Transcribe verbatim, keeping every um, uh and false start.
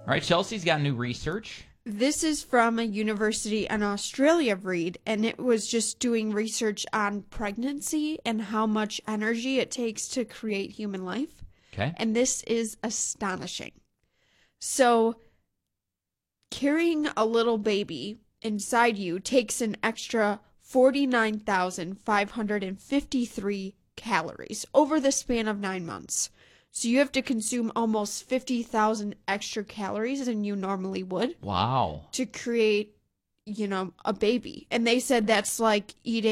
right, Chelsea's got new research. This is from a university in Australia, Reed, and it was just doing research on pregnancy and how much energy it takes to create human life. Okay. And this is astonishing. So, carrying a little baby inside you takes an extra forty-nine thousand five hundred fifty-three calories over the span of nine months. So you have to consume almost fifty thousand extra calories than you normally would. Wow. To create, you know, a baby. And they said that's like eating